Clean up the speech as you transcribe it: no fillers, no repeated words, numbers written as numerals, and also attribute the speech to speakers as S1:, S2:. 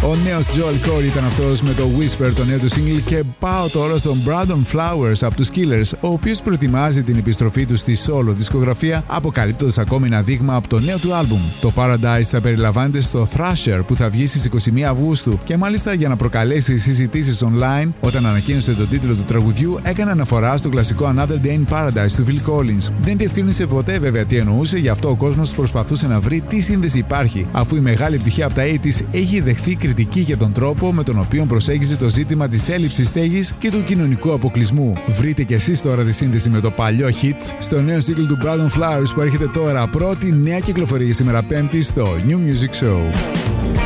S1: Ο νέος Joel Corey ήταν αυτός με το Whisper, το νέο του single, και πάω τώρα στον Brandon Flowers από τους Killers, ο οποίος προετοιμάζει την επιστροφή του στη solo δισκογραφία, αποκαλύπτοντας ακόμη ένα δείγμα από το νέο του άλμπουμ. Το Paradise θα περιλαμβάνεται στο Thrasher που θα βγει στις 21 Αυγούστου, και μάλιστα για να προκαλέσει συζητήσεις online, όταν ανακοίνωσε τον τίτλο του τραγουδιού, έκανε αναφορά στο κλασικό Another Day in Paradise του Phil Collins. Δεν διευκρίνησε ποτέ βέβαια τι εννοούσε, γι' αυτό ο κόσμος προσπαθούσε να βρει τι σύνδεση υπάρχει, αφού η μεγάλη επιτυχία από τα 80's έχει δεχθεί κριτική για τον τρόπο με τον οποίο προσέγγιζε το ζήτημα της έλλειψης στέγης και του κοινωνικού αποκλεισμού. Βρείτε κι εσείς τώρα τη σύνδεση με το παλιό hit στο νέο single του Brandon Flowers που έρχεται τώρα πρώτη νέα κυκλοφορία σήμερα Πέμπτη στο New Music Show.